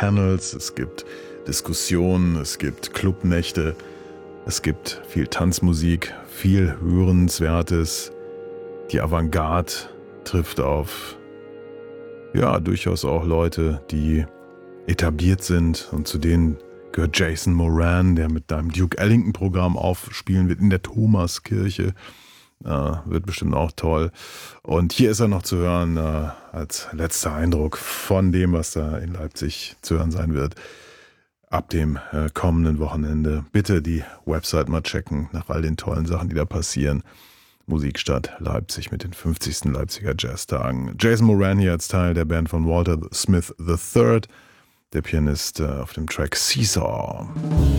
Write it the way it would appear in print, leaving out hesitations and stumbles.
Panels, es gibt Diskussionen, es gibt Clubnächte, es gibt viel Tanzmusik, viel Hörenswertes. Die Avantgarde trifft auf, ja, durchaus auch Leute, die etabliert sind, und zu denen gehört Jason Moran, der mit deinem Duke Ellington-Programm aufspielen wird in der Thomaskirche. Wird bestimmt auch toll. Und hier ist er noch zu hören als letzter Eindruck von dem, was da in Leipzig zu hören sein wird. Ab dem kommenden Wochenende. Bitte die Website mal checken nach all den tollen Sachen, die da passieren. Musikstadt Leipzig mit den 50. Leipziger Jazztagen. Jason Moran hier als Teil der Band von Walter Smith III, der Pianist auf dem Track Seesaw.